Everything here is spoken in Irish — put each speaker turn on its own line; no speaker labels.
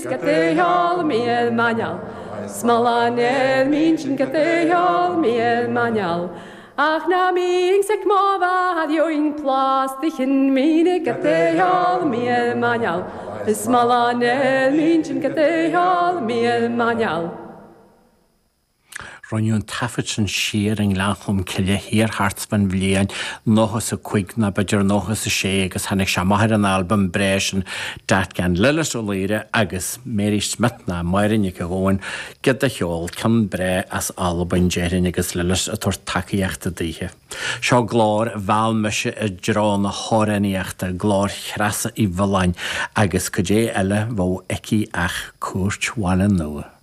Gateol miel manial, smalanel minchen gateol miel manial. Ach na ming sek mova jo in plastichen mine gateol miel manial, smalanel minchen gateol miel manial.
Ronjún tafid sin siar an lachum ciile hir hartsban bblian nóchas a cuig na beidir nóchas a sé agus hanig se maithir an album breis an dat gan Lillis ó Líre agus Mary Smith na mairinne go góin gyd a cheol can bre as album jerin agus Lillis a tor takeíochta díthe. Seo glár bhal meise a drán na hóraníochta glár chrasa I bhalain agus go dé eile bhó eici ach cuairt bhána nua.